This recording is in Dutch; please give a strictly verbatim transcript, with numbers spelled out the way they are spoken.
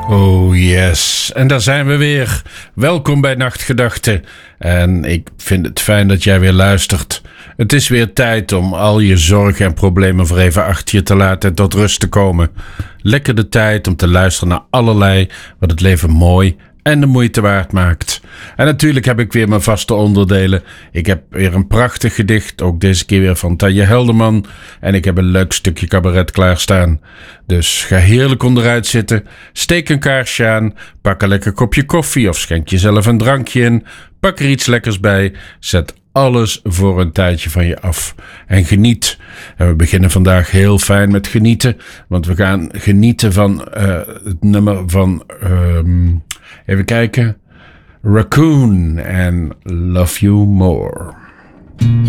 Oh yes, en daar zijn we weer. Welkom bij Nachtgedachten. En ik vind het fijn dat jij weer luistert. Het is weer tijd om al je zorgen en problemen voor even achter je te laten en tot rust te komen. Lekker de tijd om te luisteren naar allerlei wat het leven mooi en de moeite waard maakt. En natuurlijk heb ik weer mijn vaste onderdelen. Ik heb weer een prachtig gedicht, ook deze keer weer van Tanje Helderman. En ik heb een leuk stukje cabaret klaarstaan. Dus ga heerlijk onderuit zitten, steek een kaarsje aan, pak een lekker kopje koffie of schenk jezelf een drankje in. Pak er iets lekkers bij, zet alles voor een tijdje van je af en geniet. En we beginnen vandaag heel fijn met genieten, want we gaan genieten van uh, het nummer van... Um, Even kijken. Raccoon en Love You More.